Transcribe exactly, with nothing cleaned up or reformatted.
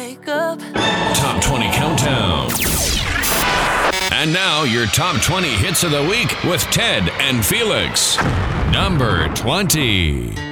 wake up. Top twenty Countdown. And now your top twenty hits of the week with Ted and Felix. Number twenty.